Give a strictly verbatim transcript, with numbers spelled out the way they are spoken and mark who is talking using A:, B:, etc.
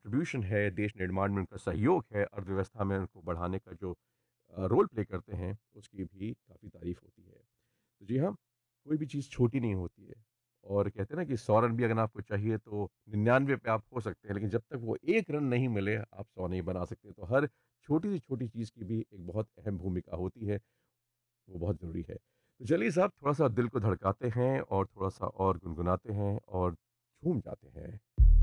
A: Contribution है, देश निर्माण में उनका सहयोग है, अर्थव्यवस्था में उनको बढ़ाने का जो अ, रोल प्ले करते हैं, उसकी भी काफ़ी तारीफ़ होती है। तो जी हाँ, कोई भी चीज़ छोटी नहीं होती है और कहते हैं ना कि सौ रन भी अगर आपको चाहिए तो निन्यानवे पे आप हो सकते हैं, लेकिन जब तक वो एक रन नहीं मिले, आप सौ नहीं बना सकते। तो हर छोटी से छोटी चीज़ की भी एक बहुत अहम भूमिका होती है, वो बहुत ज़रूरी है। तो चलिए साहब थोड़ा-सा दिल को धड़काते हैं और थोड़ा-सा और गुनगुनाते हैं और झूम जाते हैं।